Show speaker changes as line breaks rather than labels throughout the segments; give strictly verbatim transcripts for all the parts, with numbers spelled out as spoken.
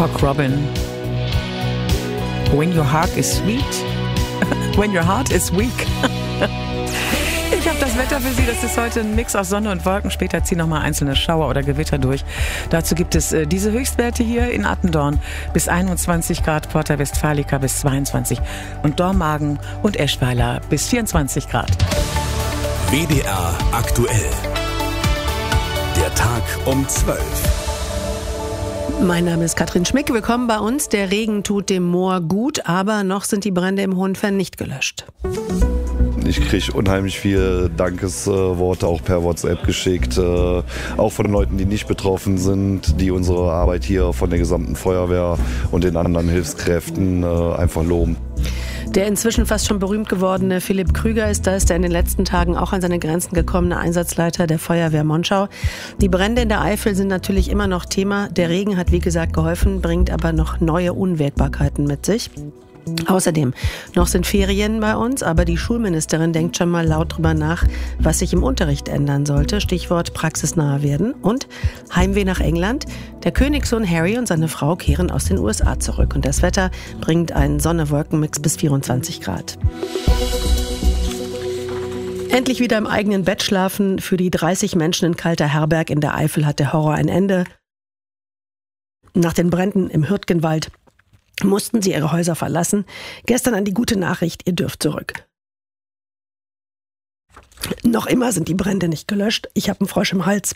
Cock Robin. When your heart is sweet. When your heart is weak. Ich habe das Wetter für Sie. Das ist heute ein Mix aus Sonne und Wolken. Später ziehen nochmal einzelne Schauer oder Gewitter durch. Dazu gibt es äh, diese Höchstwerte hier in Attendorn bis einundzwanzig Grad, Porta Westfalica bis zweiundzwanzig und Dormagen und Eschweiler bis vierundzwanzig Grad.
W D R aktuell. Der Tag um zwölf.
Mein Name ist Katrin Schmick. Willkommen bei uns. Der Regen tut dem Moor gut, aber noch sind die Brände im Hohenfenn nicht gelöscht.
Ich kriege unheimlich viele Dankesworte auch per WhatsApp geschickt, äh, auch von den Leuten, die nicht betroffen sind, die unsere Arbeit hier von der gesamten Feuerwehr und den anderen Hilfskräften äh, einfach loben.
Der inzwischen fast schon berühmt gewordene Philipp Krüger ist da, ist er in den letzten Tagen auch an seine Grenzen gekommene Einsatzleiter der Feuerwehr Monschau. Die Brände in der Eifel sind natürlich immer noch Thema. Der Regen hat wie gesagt geholfen, bringt aber noch neue Unwägbarkeiten mit sich. Außerdem, noch sind Ferien bei uns, aber die Schulministerin denkt schon mal laut drüber nach, was sich im Unterricht ändern sollte. Stichwort praxisnahe werden. Und Heimweh nach England. Der Königssohn Harry und seine Frau kehren aus den U S A zurück. Und das Wetter bringt einen Sonne-Wolken-Mix bis vierundzwanzig Grad. Endlich wieder im eigenen Bett schlafen. Für die dreißig Menschen in Kalter Herberg in der Eifel hat der Horror ein Ende. Nach den Bränden im Hürtgenwald mussten sie ihre Häuser verlassen. Gestern an die gute Nachricht, ihr dürft zurück. Noch immer sind die Brände nicht gelöscht. Ich habe einen Frosch im Hals.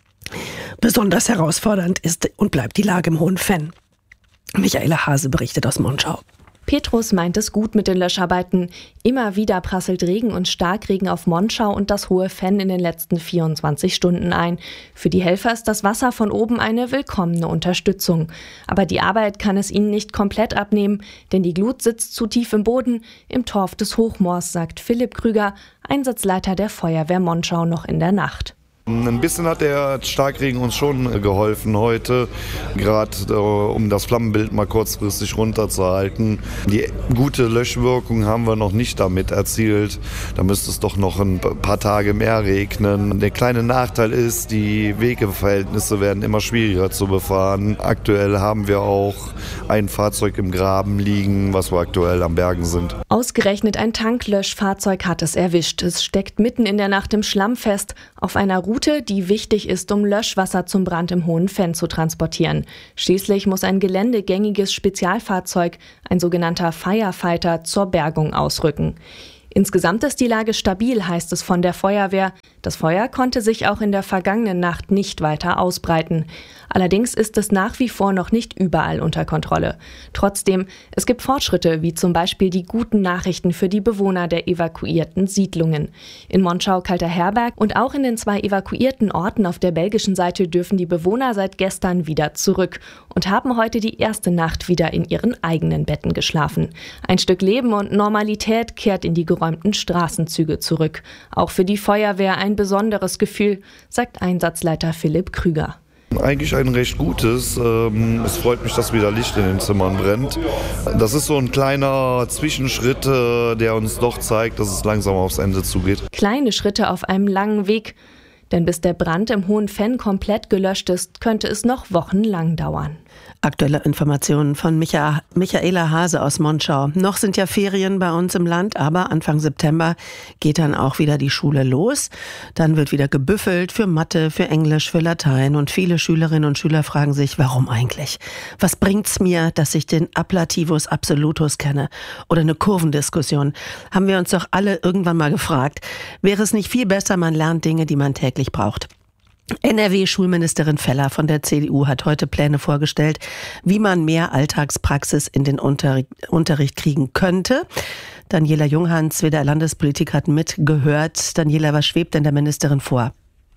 Besonders herausfordernd ist und bleibt die Lage im Hohenfenn. Michaela Hase berichtet aus Monschau.
Petrus meint es gut mit den Löscharbeiten. Immer wieder prasselt Regen und Starkregen auf Monschau und das Hohenfenn in den letzten vierundzwanzig Stunden ein. Für die Helfer ist das Wasser von oben eine willkommene Unterstützung. Aber die Arbeit kann es ihnen nicht komplett abnehmen, denn die Glut sitzt zu tief im Boden, im Torf des Hochmoors, sagt Philipp Krüger, Einsatzleiter der Feuerwehr Monschau, noch in der Nacht.
Ein bisschen hat der Starkregen uns schon geholfen heute, gerade äh, um das Flammenbild mal kurzfristig runterzuhalten. Die gute Löschwirkung haben wir noch nicht damit erzielt. Da müsste es doch noch ein paar Tage mehr regnen. Der kleine Nachteil ist, die Wegeverhältnisse werden immer schwieriger zu befahren. Aktuell haben wir auch ein Fahrzeug im Graben liegen, was wir aktuell am Bergen sind.
Ausgerechnet ein Tanklöschfahrzeug hat es erwischt. Es steckt mitten in der Nacht im Schlamm fest, auf einer Route, die wichtig ist, um Löschwasser zum Brand im Hohenfenn zu transportieren. Schließlich muss ein geländegängiges Spezialfahrzeug, ein sogenannter Firefighter, zur Bergung ausrücken. Insgesamt ist die Lage stabil, heißt es von der Feuerwehr. Das Feuer konnte sich auch in der vergangenen Nacht nicht weiter ausbreiten. Allerdings ist es nach wie vor noch nicht überall unter Kontrolle. Trotzdem, es gibt Fortschritte, wie zum Beispiel die guten Nachrichten für die Bewohner der evakuierten Siedlungen. In Monschau, Kalter Herberg und auch in den zwei evakuierten Orten auf der belgischen Seite dürfen die Bewohner seit gestern wieder zurück und haben heute die erste Nacht wieder in ihren eigenen Betten geschlafen. Ein Stück Leben und Normalität kehrt in die geräumten Straßenzüge zurück. Auch für die Feuerwehr ein besonderes Gefühl, sagt Einsatzleiter Philipp Krüger.
Eigentlich ein recht gutes. Es freut mich, dass wieder Licht in den Zimmern brennt. Das ist so ein kleiner Zwischenschritt, der uns doch zeigt, dass es langsam aufs Ende zugeht.
Kleine Schritte auf einem langen Weg. Denn bis der Brand im Hohenfenn komplett gelöscht ist, könnte es noch wochenlang dauern.
Aktuelle Informationen von Micha- Michaela Hase aus Monschau. Noch sind ja Ferien bei uns im Land, aber Anfang September geht dann auch wieder die Schule los. Dann wird wieder gebüffelt für Mathe, für Englisch, für Latein und viele Schülerinnen und Schüler fragen sich, warum eigentlich? Was bringt's mir, dass ich den Ablativus Absolutus kenne? Oder eine Kurvendiskussion? Haben wir uns doch alle irgendwann mal gefragt. Wäre es nicht viel besser, man lernt Dinge, die man täglich braucht? N R W-Schulministerin Feller von der C D U hat heute Pläne vorgestellt, wie man mehr Alltagspraxis in den Unterricht, Unterricht kriegen könnte. Daniela Junghans, W D R-Landespolitik, hat mitgehört. Daniela, was schwebt denn der Ministerin vor?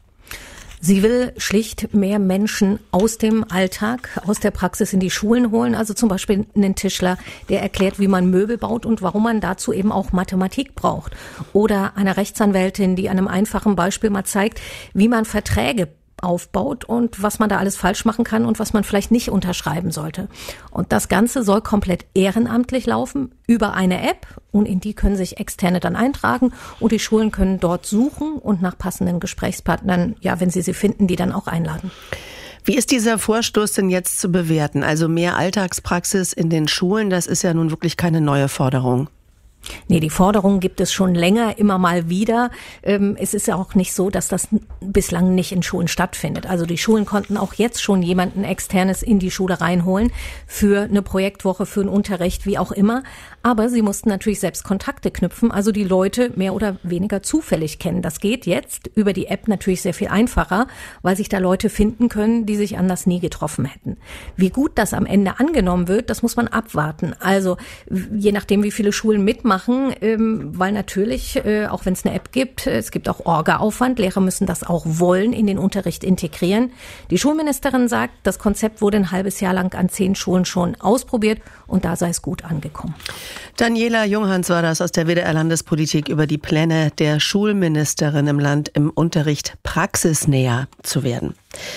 Sie will schlicht mehr Menschen aus dem Alltag, aus der Praxis in die Schulen holen. Also zum Beispiel einen Tischler, der erklärt, wie man Möbel baut und warum man dazu eben auch Mathematik braucht. Oder eine Rechtsanwältin, die an einem einfachen Beispiel mal zeigt, wie man Verträge aufbaut und was man da alles falsch machen kann und was man vielleicht nicht unterschreiben sollte. Und das Ganze soll komplett ehrenamtlich laufen über eine App und in die können sich Externe dann eintragen und die Schulen können dort suchen und nach passenden Gesprächspartnern, ja, wenn sie sie finden, die dann auch einladen.
Wie ist dieser Vorstoß denn jetzt zu bewerten? Also mehr Alltagspraxis in den Schulen, das ist ja nun wirklich keine neue Forderung.
Nee, die Forderung gibt es schon länger, immer mal wieder. Es ist ja auch nicht so, dass das bislang nicht in Schulen stattfindet. Also die Schulen konnten auch jetzt schon jemanden Externes in die Schule reinholen für eine Projektwoche, für einen Unterricht, wie auch immer. Aber sie mussten natürlich selbst Kontakte knüpfen, also die Leute mehr oder weniger zufällig kennen. Das geht jetzt über die App natürlich sehr viel einfacher, weil sich da Leute finden können, die sich anders nie getroffen hätten. Wie gut das am Ende angenommen wird, das muss man abwarten. Also je nachdem, wie viele Schulen mitmachen, ähm, weil natürlich, äh, auch wenn es eine App gibt, es gibt auch Orga-Aufwand. Lehrer müssen das auch wollen, in den Unterricht integrieren. Die Schulministerin sagt, das Konzept wurde ein halbes Jahr lang an zehn Schulen schon ausprobiert und da sei es gut angekommen.
Daniela Junghans war das aus der W D R Landespolitik über die Pläne der Schulministerin im Land, im Unterricht praxisnäher zu werden.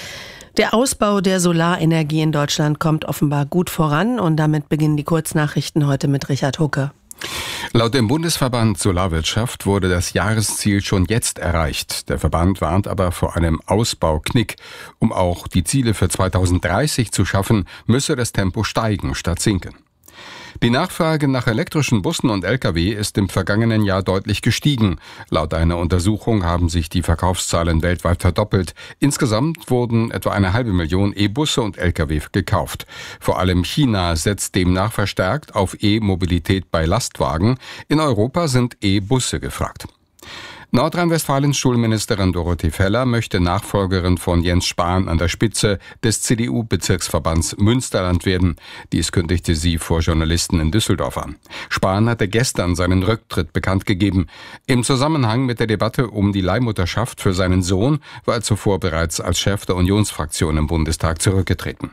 Der Ausbau der Solarenergie in Deutschland kommt offenbar gut voran und damit beginnen die Kurznachrichten heute mit Richard Hucke.
Laut dem Bundesverband Solarwirtschaft wurde das Jahresziel schon jetzt erreicht. Der Verband warnt aber vor einem Ausbauknick. Um auch die Ziele für zweitausenddreißig zu schaffen, müsse das Tempo steigen statt sinken. Die Nachfrage nach elektrischen Bussen und L K W ist im vergangenen Jahr deutlich gestiegen. Laut einer Untersuchung haben sich die Verkaufszahlen weltweit verdoppelt. Insgesamt wurden etwa eine halbe Million E-Busse und L K W gekauft. Vor allem China setzt demnach verstärkt auf E-Mobilität bei Lastwagen. In Europa sind E-Busse gefragt. Nordrhein-Westfalens Schulministerin Dorothee Feller möchte Nachfolgerin von Jens Spahn an der Spitze des C D U-Bezirksverbands Münsterland werden. Dies kündigte sie vor Journalisten in Düsseldorf an. Spahn hatte gestern seinen Rücktritt bekannt gegeben. Im Zusammenhang mit der Debatte um die Leihmutterschaft für seinen Sohn war er zuvor bereits als Chef der Unionsfraktion im Bundestag zurückgetreten.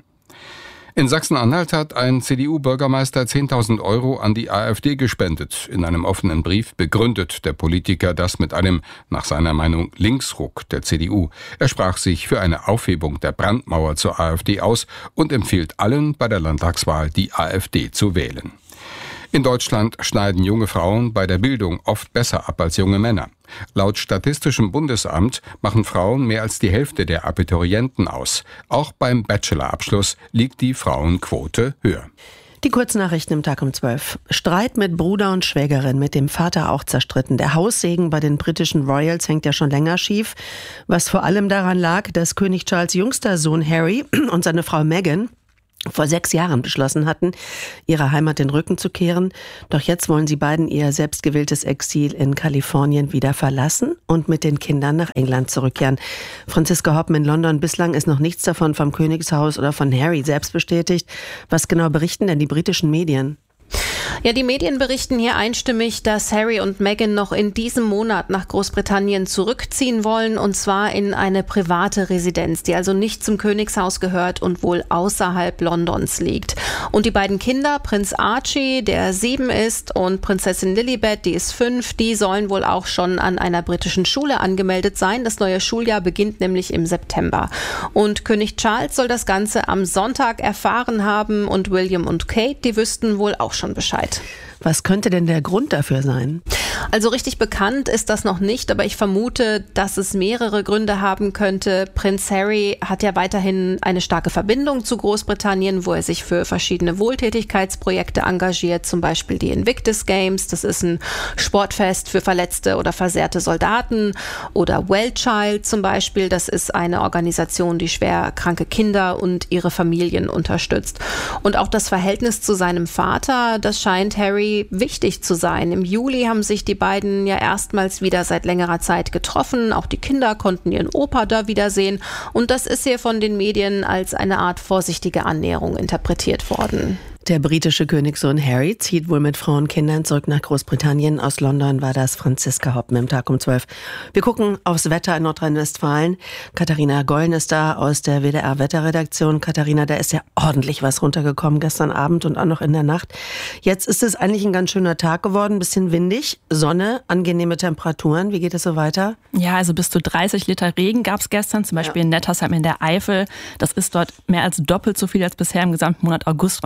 In Sachsen-Anhalt hat ein C D U-Bürgermeister zehntausend Euro an die AfD gespendet. In einem offenen Brief begründet der Politiker das mit einem, nach seiner Meinung, Linksruck der C D U. Er sprach sich für eine Aufhebung der Brandmauer zur AfD aus und empfiehlt allen bei der Landtagswahl die AfD zu wählen. In Deutschland schneiden junge Frauen bei der Bildung oft besser ab als junge Männer. Laut Statistischem Bundesamt machen Frauen mehr als die Hälfte der Abiturienten aus. Auch beim Bachelorabschluss liegt die Frauenquote höher.
Die Kurznachrichten im Tag um zwölf. Streit mit Bruder und Schwägerin, mit dem Vater auch zerstritten. Der Haussegen bei den britischen Royals hängt ja schon länger schief. Was vor allem daran lag, dass König Charles' jüngster Sohn Harry und seine Frau Meghan vor sechs Jahren beschlossen hatten, ihrer Heimat den Rücken zu kehren. Doch jetzt wollen sie beiden ihr selbstgewähltes Exil in Kalifornien wieder verlassen und mit den Kindern nach England zurückkehren. Franziska Hoppen in London, bislang ist noch nichts davon vom Königshaus oder von Harry selbst bestätigt. Was genau berichten denn die britischen Medien?
Ja, die Medien berichten hier einstimmig, dass Harry und Meghan noch in diesem Monat nach Großbritannien zurückziehen wollen, und zwar in eine private Residenz, die also nicht zum Königshaus gehört und wohl außerhalb Londons liegt. Und die beiden Kinder, Prinz Archie, der sieben ist, und Prinzessin Lilibet, die ist fünf, die sollen wohl auch schon an einer britischen Schule angemeldet sein. Das neue Schuljahr beginnt nämlich im September. Und König Charles soll das Ganze am Sonntag erfahren haben und William und Kate, die wüssten wohl auch schon Bescheid.
Was könnte denn der Grund dafür sein?
Also richtig bekannt ist das noch nicht, aber ich vermute, dass es mehrere Gründe haben könnte. Prinz Harry hat ja weiterhin eine starke Verbindung zu Großbritannien, wo er sich für verschiedene Wohltätigkeitsprojekte engagiert, zum Beispiel die Invictus Games. Das ist ein Sportfest für verletzte oder versehrte Soldaten. Oder Wellchild zum Beispiel. Das ist eine Organisation, die schwer kranke Kinder und ihre Familien unterstützt. Und auch das Verhältnis zu seinem Vater, das scheint Harry wichtig zu sein. Im Juli haben sich die beiden ja erstmals wieder seit längerer Zeit getroffen. Auch die Kinder konnten ihren Opa da wiedersehen. Und das ist hier von den Medien als eine Art vorsichtige Annäherung interpretiert worden.
Der britische Königssohn Harry zieht wohl mit Frau und Kindern zurück nach Großbritannien. Aus London war das Franziska Hoppen im Tag um zwölf. Wir gucken aufs Wetter in Nordrhein-Westfalen. Katharina Gollen ist da aus der W D R-Wetterredaktion. Katharina, da ist ja ordentlich was runtergekommen gestern Abend und auch noch in der Nacht. Jetzt ist es eigentlich ein ganz schöner Tag geworden, ein bisschen windig, Sonne, angenehme Temperaturen. Wie geht es so weiter?
Ja, also bis zu dreißig Liter Regen gab es gestern, zum Beispiel ja. in Nettersheim in der Eifel. Das ist dort mehr als doppelt so viel als bisher im gesamten Monat August runtergekommen.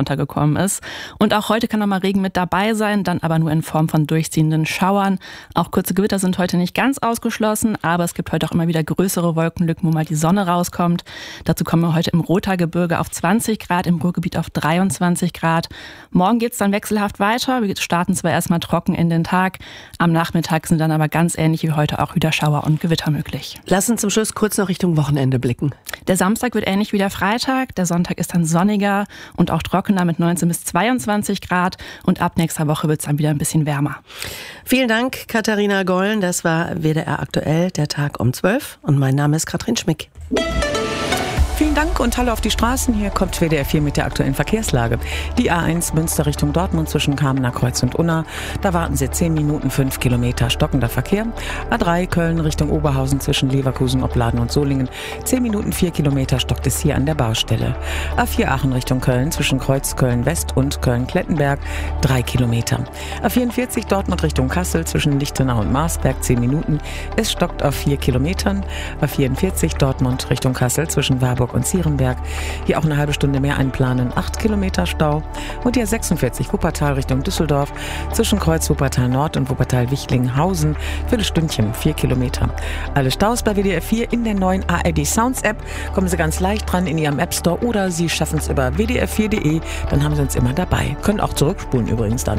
gekommen ist. Und auch heute kann nochmal Regen mit dabei sein, dann aber nur in Form von durchziehenden Schauern. Auch kurze Gewitter sind heute nicht ganz ausgeschlossen, aber es gibt heute auch immer wieder größere Wolkenlücken, wo mal die Sonne rauskommt. Dazu kommen wir heute im Rothaargebirge auf zwanzig Grad, im Ruhrgebiet auf dreiundzwanzig Grad. Morgen geht es dann wechselhaft weiter. Wir starten zwar erstmal trocken in den Tag, am Nachmittag sind dann aber ganz ähnlich wie heute auch wieder Schauer und Gewitter möglich.
Lass uns zum Schluss kurz noch Richtung Wochenende blicken.
Der Samstag wird ähnlich wie der Freitag. Der Sonntag ist dann sonniger und auch trockener mit neunzehn bis zweiundzwanzig Grad. Und ab nächster Woche wird es dann wieder ein bisschen wärmer.
Vielen Dank, Katharina Gollen. Das war W D R aktuell, der Tag um zwölf. Und mein Name ist Katrin Schmick.
Vielen Dank und hallo auf die Straßen. Hier kommt W D R vier mit der aktuellen Verkehrslage. Die A eins Münster Richtung Dortmund zwischen Kamener Kreuz und Unna. Da warten Sie zehn Minuten, fünf Kilometer stockender Verkehr. A drei Köln Richtung Oberhausen zwischen Leverkusen, Opladen und Solingen. zehn Minuten, vier Kilometer stockt es hier an der Baustelle. A vier Aachen Richtung Köln zwischen Kreuz Köln West und Köln-Klettenberg. drei Kilometer. A vierundvierzig Dortmund Richtung Kassel zwischen Lichtenau und Marsberg. zehn Minuten. Es stockt auf vier Kilometern. A vierundvierzig Dortmund Richtung Kassel zwischen Warburg und Zierenberg. Hier auch eine halbe Stunde mehr einplanen. acht Kilometer Stau. Und die A sechsundvierzig Wuppertal Richtung Düsseldorf zwischen Kreuz Wuppertal Nord und Wuppertal Wichlinghausen. Viertelstündchen, vier Kilometer. Alle Staus bei W D R vier in der neuen A R D Sounds App. Kommen Sie ganz leicht dran in Ihrem App Store oder Sie schaffen es über w d r vier punkt d e. Dann haben Sie uns immer dabei. Können auch zurückspulen übrigens dann.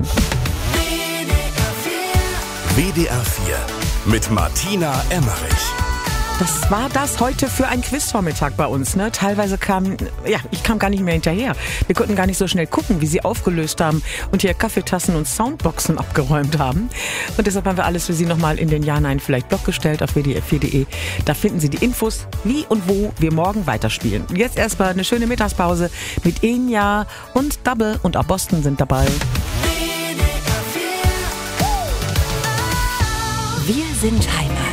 W D R vier mit Martina Emmerich.
Das war das heute für ein Quizvormittag bei uns. Ne? Teilweise kam, ja, ich kam gar nicht mehr hinterher. Wir konnten gar nicht so schnell gucken, wie sie aufgelöst haben und hier Kaffeetassen und Soundboxen abgeräumt haben. Und deshalb haben wir alles für Sie nochmal in den Ja-Nein-Vielleicht-Blog gestellt auf w d r vier punkt d e. Da finden Sie die Infos, wie und wo wir morgen weiterspielen. Jetzt erstmal eine schöne Mittagspause mit Enya und Double und auch Boston sind dabei.
Wir sind Heimat.